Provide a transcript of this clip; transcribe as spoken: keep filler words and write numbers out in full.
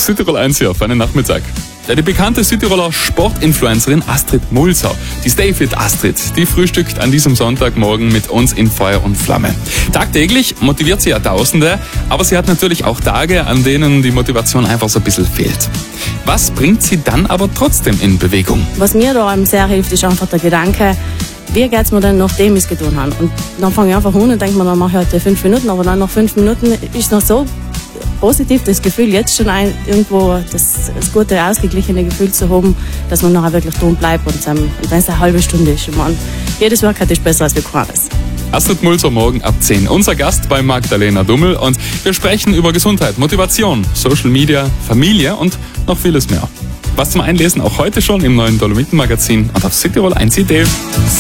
Südtirol eins hier auf einen Nachmittag. Ja, die bekannte Südtiroler Sportinfluencerin Astrid Mulzer, die Stay Fit Astrid, die frühstückt an diesem Sonntagmorgen mit uns in Feuer und Flamme. Tagtäglich motiviert sie Jahrtausende, aber sie hat natürlich auch Tage, an denen die Motivation einfach so ein bisschen fehlt. Was bringt sie dann aber trotzdem in Bewegung? Was mir da sehr hilft, ist einfach der Gedanke, wie geht's mir denn, nachdem ich es getan habe? Und dann fange ich einfach an und denke mir, dann mache ich heute fünf Minuten, aber dann nach fünf Minuten ist noch so positiv das Gefühl, jetzt schon ein, irgendwo das, das gute, ausgeglichene Gefühl zu haben, dass man nachher wirklich tun bleibt und, ähm, und wenn es eine halbe Stunde ist. Man, jedes Workout ist besser als keines. Astrid Mulzer morgen ab zehn. Unser Gast bei Magdalena Dummel und wir sprechen über Gesundheit, Motivation, Social Media, Familie und noch vieles mehr. Was zum Einlesen auch heute schon im neuen Dolomiten-Magazin und auf Südtirol eins punkt de.